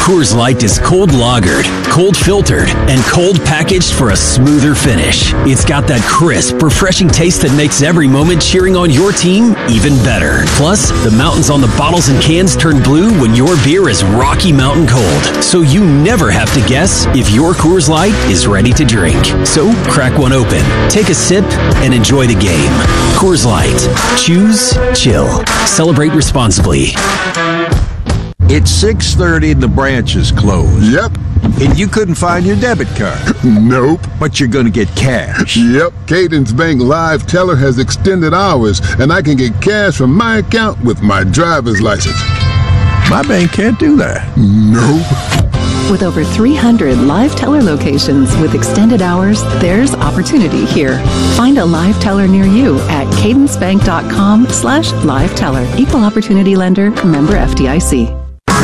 Coors Light is cold lagered, cold filtered, and cold packaged for a smoother finish. It's got that crisp, refreshing taste that makes every moment cheering on your team even better. Plus, the mountains on the bottles and cans turn blue when your beer is Rocky Mountain cold. So you never have to guess if your Coors Light is ready to drink. So crack one open, take a sip, and enjoy the game. Coors Light. Choose chill. Celebrate responsibly. It's 6:30 and the branch is closed. Yep. And you couldn't find your debit card. Nope. But you're going to get cash. Yep. Cadence Bank Live Teller has extended hours, and I can get cash from my account with my driver's license. My bank can't do that. Nope. With over 300 Live Teller locations with extended hours, there's opportunity here. Find a Live Teller near you at cadencebank.com/Live Teller. Equal Opportunity Lender, member FDIC.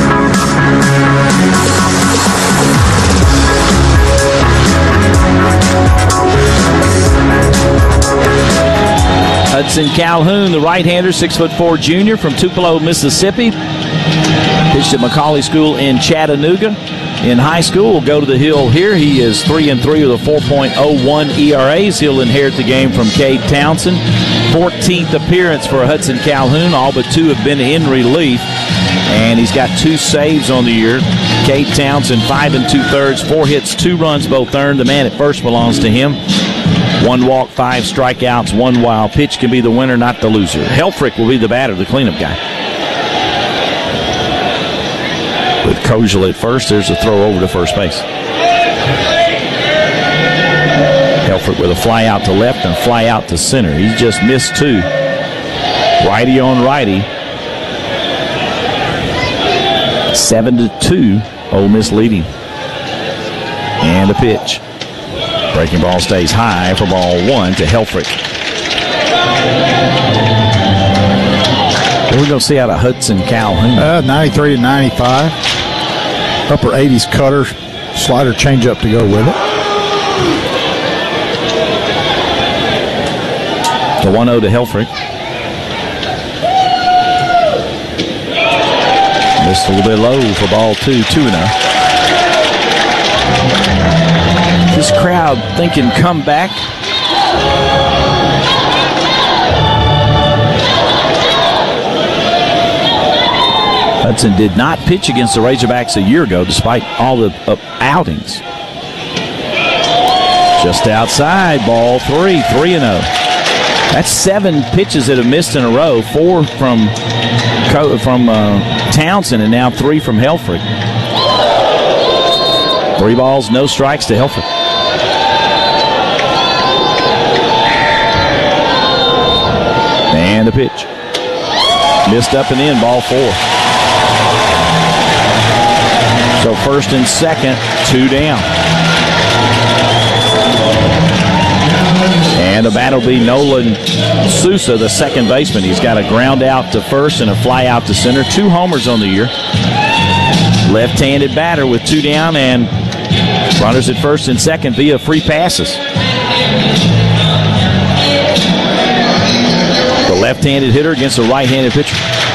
Hudson Calhoun, the right-hander, 6'4" junior from Tupelo, Mississippi. Pitched at Macaulay School in Chattanooga. In high school, will go to the hill here. He is 3-3 with a 4.01 ERAs. He'll inherit the game from Cade Townsend. 14th appearance for Hudson Calhoun. All but two have been in relief. And he's got 2 saves on the year. Cade Townsend, 5 2/3, 4 hits, 2 runs, both earned. The man at first belongs to him. 1 walk, 5 strikeouts, 1 wild pitch can be the winner, not the loser. Helfrich will be the batter, the cleanup guy. With Kojal at first, there's a throw over to first base. Helfrich with a fly out to left and fly out to center. He's just missed 2. Righty on righty. 7-2, Ole Miss leading. And a pitch. Breaking ball stays high for ball 1 to Helfrich. What are we going to see out of Hudson Calhoun? 93 to 95. Upper 80s cutter, slider changeup to go with it. The 1-0 to Helfrich. Missed a little bit low for ball 2, 2-0. This crowd thinking come back. Hudson did not pitch against the Razorbacks a year ago despite all the outings. Just outside, ball 3, 3-0. That's 7 pitches that have missed in a row, 4 from Townsend and now 3 from Helfrich. 3 balls, no strikes to Helfrich. And a pitch. Missed up and in, ball 4. So first and second, 2 down. And the bat will be Nolan Sousa, the second baseman. He's got a ground out to first and a fly out to center. 2 homers on the year. Left-handed batter with 2 down and runners at first and second via free passes. The left-handed hitter against a right-handed pitcher.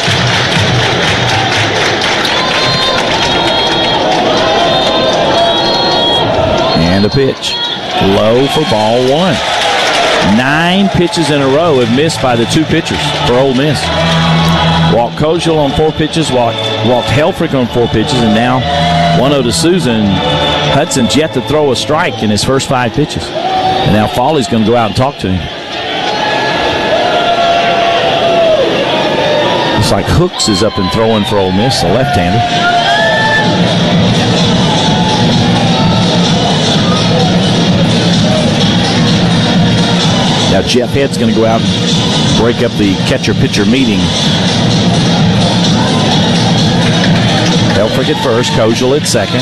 And a pitch. Low for ball 1. 9 pitches in a row have missed by the 2 pitchers for Ole Miss. Walked Kojal on 4 pitches, walked Helfrich on 4 pitches, and now 1-0 to Sousa. And Hudson's yet to throw a strike in his first 5 pitches. And now Foley's going to go out and talk to him. It's like Hooks is up and throwing for Ole Miss, the left-hander. Now Jeff Head's going to go out and break up the catcher-pitcher meeting. Helfrich at first, Kojal at second.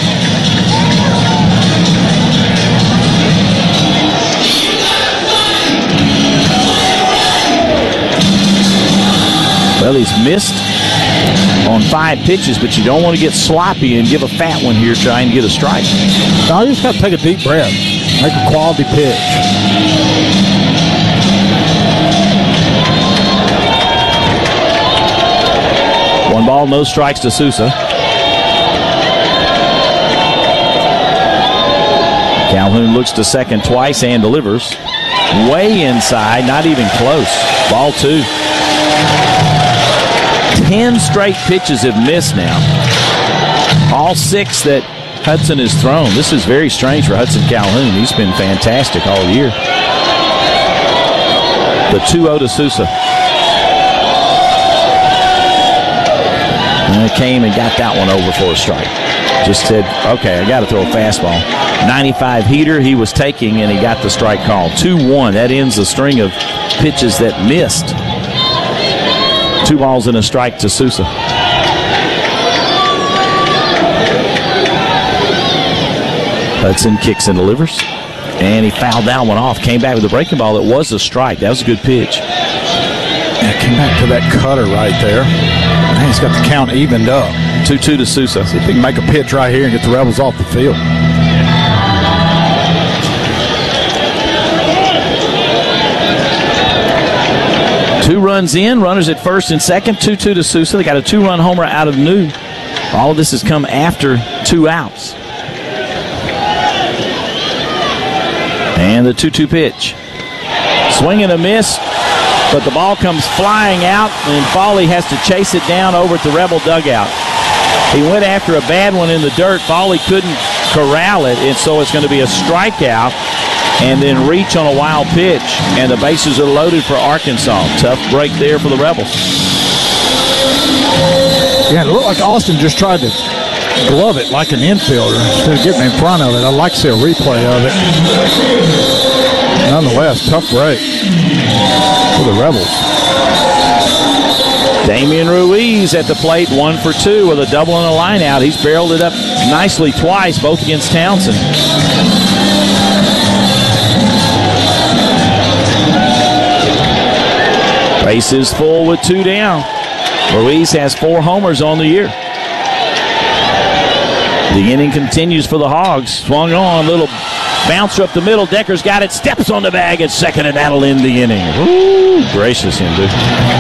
Well, he's missed on 5 pitches, but you don't want to get sloppy and give a fat one here trying to get a strike. No, you just got to take a deep breath. Make a quality pitch. One ball, no strikes to Sousa. Calhoun looks to second twice and delivers. Way inside, not even close. Ball 2. 10 straight pitches have missed now. All 6 that Hudson has thrown. This is very strange for Hudson Calhoun. He's been fantastic all year. The 2-0 to Sousa. And came and got that one over for a strike. Just said, okay, I got to throw a fastball. 95 heater he was taking, and he got the strike call. 2-1. That ends the string of pitches that missed. 2 balls and a strike to Sousa. Hudson kicks and delivers. And he fouled that one off. Came back with a breaking ball. It was a strike. That was a good pitch. Yeah, came back to that cutter right there. Man, he's got the count evened up. 2-2 to Sousa. See if he can make a pitch right here and get the Rebels off the field. Two runs in, runners at first and second, 2-2 to Sousa. They got a 2-run homer out of New. All of this has come after 2 outs. And the 2-2 pitch. Swing and a miss, but the ball comes flying out, and Fawley has to chase it down over at the Rebel dugout. He went after a bad one in the dirt. Fawley couldn't corral it, and so it's going to be a strikeout and then reach on a wild pitch, and the bases are loaded for Arkansas. Tough break there for the Rebels. Yeah, it looked like Austin just tried to glove it like an infielder instead of getting in front of it. I'd like to see a replay of it. Nonetheless, tough break for the Rebels. Damian Ruiz at the plate, 1 for 2 with a double and a line out. He's barreled it up nicely twice, both against Townsend. Base is full with 2 down. Ruiz has 4 homers on the year. The inning continues for the Hogs. Swung on, little bouncer up the middle. Decker's got it, steps on the bag at second, and that'll end the inning. Ooh, gracious him, dude.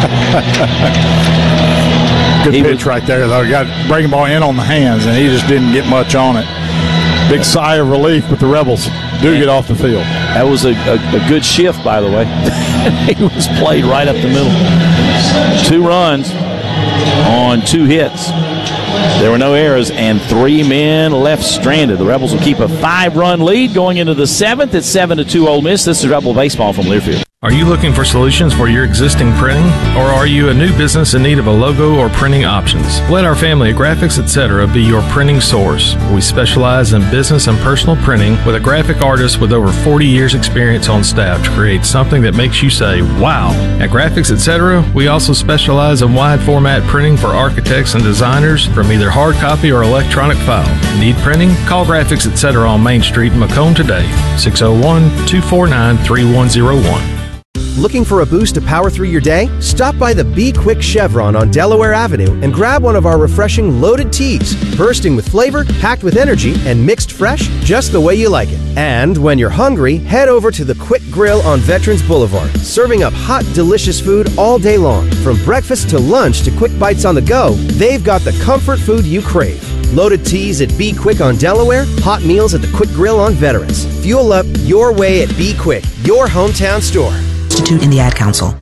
Good pitch right there, though. Got breaking ball in on the hands, and he just didn't get much on it. Big sigh of relief, but the Rebels do get off the field. That was a good shift, by the way. He was played right up the middle. 2 runs on 2 hits. There were no errors, and 3 men left stranded. The Rebels will keep a 5-run lead going into the 7th. It's 7-2 Ole Miss. This is Rebel Baseball from Learfield. Are you looking for solutions for your existing printing? Or are you a new business in need of a logo or printing options? Let our family at Graphics Etc. be your printing source. We specialize in business and personal printing with a graphic artist with over 40 years experience on staff to create something that makes you say, wow. At Graphics Etc., we also specialize in wide format printing for architects and designers from either hard copy or electronic file. Need printing? Call Graphics Etc. on Main Street in Macomb today, 601-249-3101. Looking for a boost to power through your day? Stop by the Be Quick Chevron on Delaware Avenue and grab one of our refreshing loaded teas, bursting with flavor, packed with energy, and mixed fresh just the way you like it. And when you're hungry, head over to the Quick Grill on Veterans Boulevard, serving up hot, delicious food all day long. From breakfast to lunch to quick bites on the go, they've got the comfort food you crave. Loaded teas at Be Quick on Delaware, hot meals at the Quick Grill on Veterans. Fuel up your way at Be Quick, your hometown store. In the Ad Council.